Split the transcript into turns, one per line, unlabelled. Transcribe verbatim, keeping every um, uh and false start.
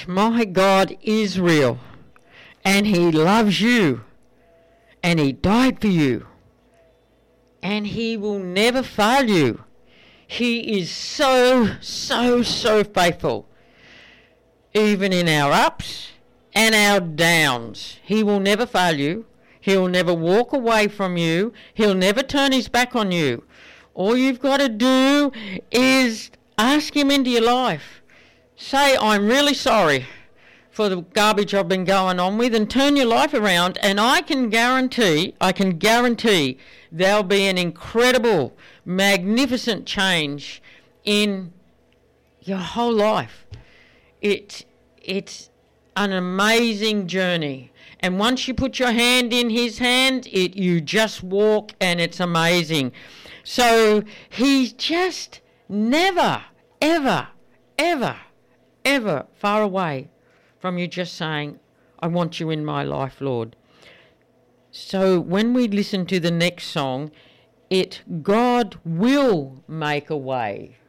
that my God is real and he loves you and he died for you and he will never fail you. He is so, so, so faithful. Even in our ups and our downs, he will never fail you. He'll never walk away from you. He'll never turn his back on you. All you've got to do is ask him into your life. Say, I'm really sorry for the garbage I've been going on with, and turn your life around, and I can guarantee, I can guarantee there'll be an incredible, magnificent change in your whole life. It, it's an amazing journey. And once you put your hand in his hand, it you just walk, and it's amazing. So he's just never, ever, ever, ever far away from you just saying, I want you in my life, Lord. So when we listen to the next song, it God will make a way.